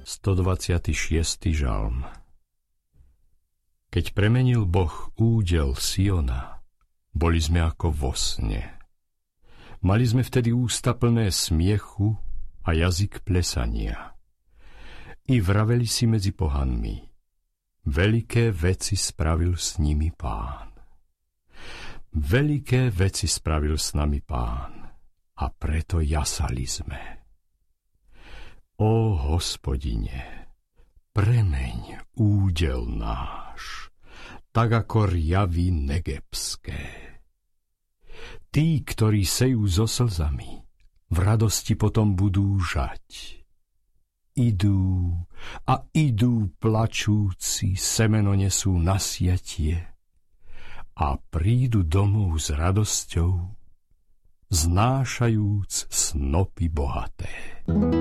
126. žalm. Keď premenil Boh údel Siona, boli sme ako vo sne. Mali sme vtedy ústa plné smiechu a jazyk plesania. I vraveli si medzi pohanmi, veľké veci spravil s nimi Pán. Veľké veci spravil s nami Pán, a preto jasali sme. Ó Hospodine, premeň údel náš, tak ako riavy negebské. Tí, ktorí sejú so slzami, v radosti potom budú žať. Idú a idú plačúci, semeno nesú na sietie a prídu domov s radosťou, znášajúc snopy bohaté.